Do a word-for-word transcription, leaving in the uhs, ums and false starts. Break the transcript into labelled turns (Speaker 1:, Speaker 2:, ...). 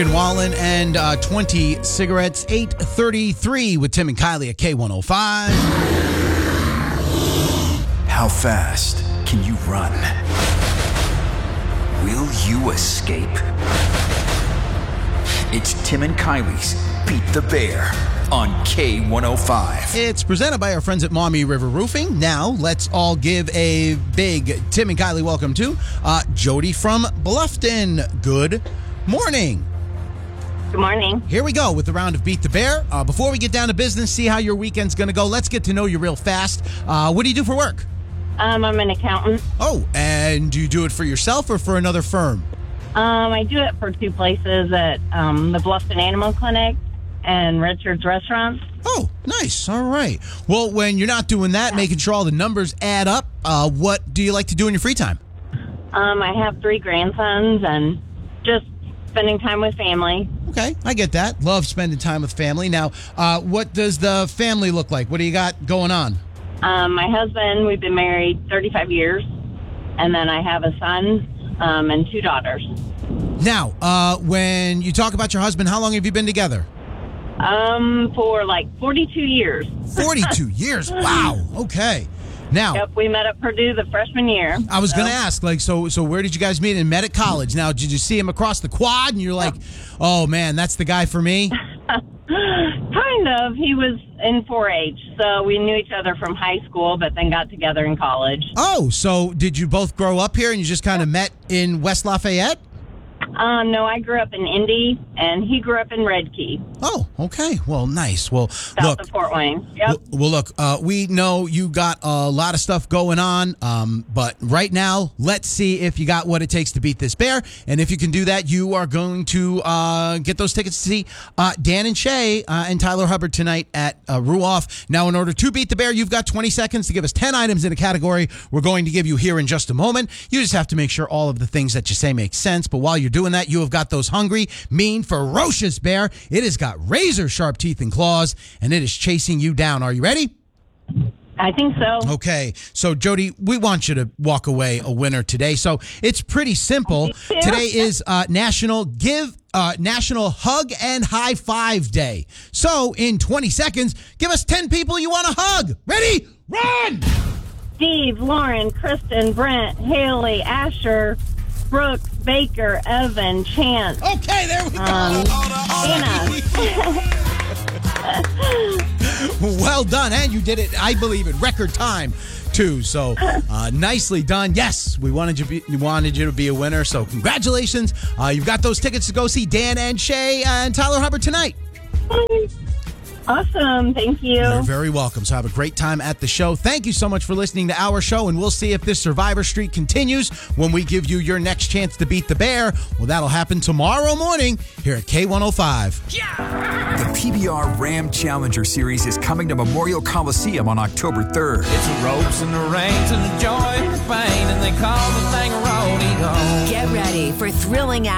Speaker 1: Wallen and uh, twenty cigarettes, eight thirty-three with Tim and Kylie at K one oh five.
Speaker 2: How fast can you run? Will you escape? It's Tim and Kylie's Beat the Bear on K one oh five.
Speaker 1: It's presented by our friends at Maumee River Roofing. Now, let's all give a big Tim and Kylie welcome to uh, Jody from Bluffton. Good morning.
Speaker 3: Good morning.
Speaker 1: Here we go with the round of Beat the Bear. Uh, before we get down to business, see how your weekend's going to go, let's get to know you real fast. Uh, what do you do for work?
Speaker 3: Um, I'm an accountant.
Speaker 1: Oh, and do you do it for yourself or for another firm?
Speaker 3: Um, I do it for two places at um, the Bluffton Animal Clinic and Richard's Restaurants.
Speaker 1: Oh, nice. All right. Well, when you're not doing that, making sure all the numbers add up, uh, what do you like to do in your free time?
Speaker 3: Um, I have three grandsons and just spending time with family.
Speaker 1: Okay, I get that. Love spending time with family. Now, uh, what does the family look like? What do you got going on?
Speaker 3: Um, my husband, we've been married thirty-five years, and then I have a son um, and two daughters.
Speaker 1: Now, uh, when you talk about your husband, how long have you been together?
Speaker 3: Um, for like forty-two years.
Speaker 1: forty-two years? Wow. Okay. Now,
Speaker 3: Yep, we met at Purdue the freshman year.
Speaker 1: I was
Speaker 3: so.
Speaker 1: going to ask, like, so so where did you guys meet and met at college? Now, did you see him across the quad and you're like, oh, man, that's the guy for me?
Speaker 3: Kind of. He was in four H, so we knew each other from high school, but then got together in college.
Speaker 1: Oh, so did you both grow up here and you just kind of met in West Lafayette?
Speaker 3: Um, no, I grew up in Indy, and he grew up in Red Key.
Speaker 1: Oh, okay. Well, nice. Well,
Speaker 3: South
Speaker 1: look.
Speaker 3: of Fort Wayne. Yep.
Speaker 1: Well, well look, uh, we know you got a lot of stuff going on, um, but right now, let's see if you got what it takes to beat this bear. And if you can do that, you are going to uh, get those tickets to see uh, Dan and Shay uh, and Tyler Hubbard tonight at uh, Ruoff. Now, in order to beat the bear, you've got twenty seconds to give us ten items in a category we're going to give you here in just a moment. You just have to make sure all of the things that you say make sense. But while you're doing that, you have got those hungry, mean, ferocious bear. It has got razor sharp teeth and claws, and it is chasing you down. Are you ready?
Speaker 3: I think so.
Speaker 1: Okay. So, Jody, we want you to walk away a winner today. So it's pretty simple. Today is uh, National Give uh, National Hug and High Five Day. So in twenty seconds, give us ten people you want to hug. Ready? Run!
Speaker 3: Steve, Lauren, Kristen, Brent, Haley, Asher, Brooks, Baker, Evan, Chance.
Speaker 1: Okay, there we go.
Speaker 3: Um, Anna.
Speaker 1: Well done, and you did it, I believe, in record time, too. So, uh, nicely done. Yes, we wanted you, be, we wanted you to be a winner, so congratulations. Uh, you've got those tickets to go see Dan and Shay and Tyler Hubbard tonight.
Speaker 3: Awesome. Thank you.
Speaker 1: You're very welcome. So have a great time at the show. Thank you so much for listening to our show, and we'll see if this Survivor streak continues when we give you your next chance to beat the bear. Well, that'll happen tomorrow morning here at K one oh five.
Speaker 2: Yeah! The P B R Ram Challenger Series is coming to Memorial Coliseum on October third.
Speaker 4: It's the ropes and the reins and the joy and the pain, and they call the thing a rodeo.
Speaker 5: Get ready for thrilling